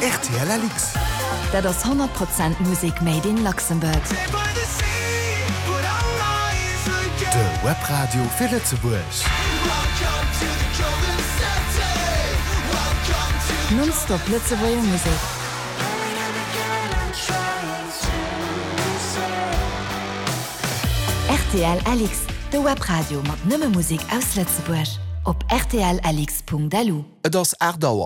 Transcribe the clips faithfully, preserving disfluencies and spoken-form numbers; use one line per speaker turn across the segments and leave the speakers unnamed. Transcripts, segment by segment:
R T L Alix.
Dat ass hundert Prozent Musik made in Luxemburg.
De Webradio fir Lützeburg.
Non-stop Lützeburger Musik. R T L Alix, de Webradio mat nëmme Musik aus Lützeburg. Op r t l alix punkt d l u.
Et ass Erdauer.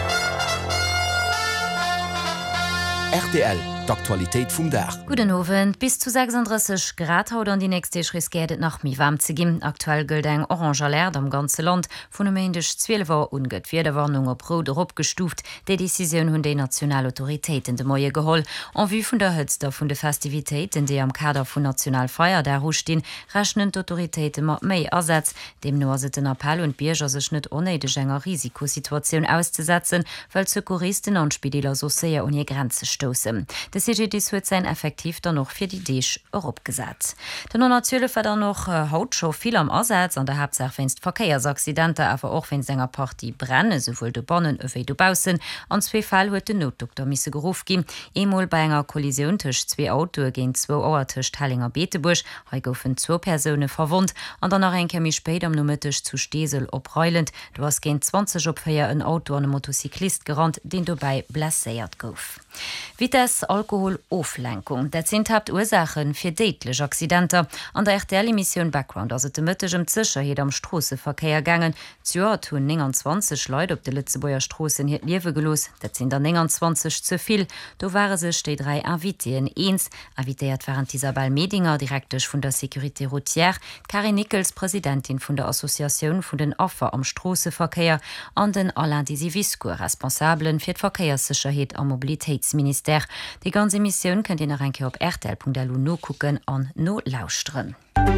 R T L, d'Aktualitéit vum Dach.
Guten Abend. Bis zu sechsunddreißig Grad haut an die nächste riskiert nach mi warm zu gehen. Aktuell gilt eng orange Alert am ganze Land. Von Montag zwölf Uhr ungefähr vier Warnung op Rot opgestuft. Die Decision hun die Nationalautoritäten de Moie geholt. En vue von der Hützter von de Festivitäten, die am Kader von Nationalfeier der Ruhe stehen, rechnen die Autoritäten mat méi Ersatz. Dem nur se den Appell und Bierger sech net onneide enger Risikosituation auszusetzen, weil Sekuristen und Spieler so sehr un je Grenze stoßen. Der C G D huet sein effektiv dann noch fir die Deeg opgesat. Den natürlich war dann noch äh, haut schon viel am Ersatz an der Hauptsache wennst Verkehrsaccidente, aber auch wenn Sänger Party brenne, sowohl de Bonnen wie du Bausen. An zwei Fall huet den Notdoktor misse Geruf gin. Emol bei enger Kollision tisch zwei Auto gegen zwei Auer tisch Tallinger Beetebusch, he goufen zwei Personen verwundt, an dann en chemi spät am Nummetisch zu Stesel opreulend. Du hast gen zwanzig opfeier ein Auto an Motorcyklist gerannt, den du bei blessiert gouf. Wie das Alkoholoflenkung, dat sind Hauptursachen fir deitlech Accidenter. An der R T L-Emission Background ass et de mëttegem Zicherheet am Strosseverkeier gangen. Zuer hunn neunundzwanzig Leute op de Lützeburger Strossen het Liewe gelos. Dat sind der neunundzwanzig zuviel. Do waren sech de drei Invitien eens. Invitiert waren Isabel Medinger, direktech vun der Sécurité Routière, Karin Nickels, Präsidentin vun der Assoziation vun den Opfer am Strosseverkeier, an den Alain Disivisco, Responsablen fir d'Verkeierssicherheet am Mobilitätsminister. Die ganze Mission könnt ihr nach ein op r t l punkt d l u no gucken an no lauschtren.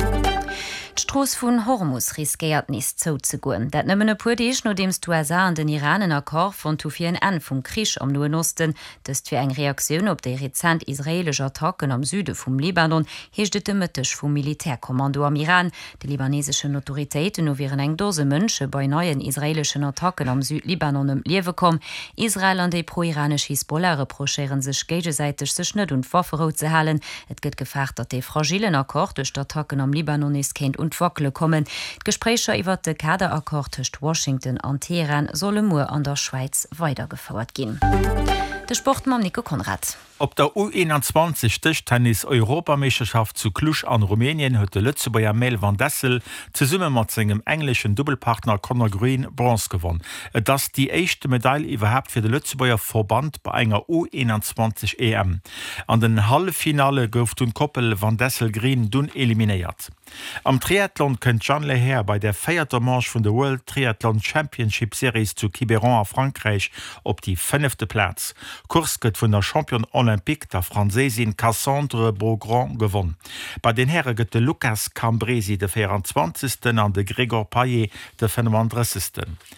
D'Stroos vun Hormus riskiert nis zo ze goen. Dat nëmmen e puerdeich no dems du Asa an den Iranen Akkor vun Tufien en vum Krich am Noen Osten, dëst fir eng Reaktionun op déi rezent israelsche Attacken am Süde vum Libanon heecht de mëttech vum Militärkommando am Iran. De libanesischen Autoritéiten no viren eng dose Mënsche bei neuen israelschen Attacken am Südlibanon em Liewe kom. Israel an déi pro-iranesch Hisbollah reprocheieren sech gegesäiteg sech net und Wafferot ze halen. Et gëtt gefacht, dat dei fragilen Akkor duch d'Attacken am Libanon is kennt und Wackele kommen. Gesprächer iwwer de Kaderakkord tcht Washington an Teheran solle nur an der Schweiz weitergefordert gin. De Sportmann Nico Konrad.
Op der U einundzwanzig Tischtennis-Europameisterschaft zu Cluj an Rumänien huet de Lützeburger Mel van Dessel ze summe mat engem englischen Doppelpartner Conor Green Bronze gewonnen. Das die eischchte Medaille iwwerhaupt fir de Lützeburger Verband bei enger U einundzwanzig E M. An den Hallefinale gouf d'un Koppel van Dessel Green dun eliminiert. Am Triathlon kënnt Jean Leher bei der feierter Marsch vun der World Triathlon Championship Series zu Quiberon a Frankreich op die fünfte Platz. Kurs gëtt vun der Champion Olympique der Franzésin Cassandre Beaugrand gewonnen. Bei den Herren gëtt de Lucas Cambresi de vierundzwanzigsten an de Gregor Payet de fünfunddreißigsten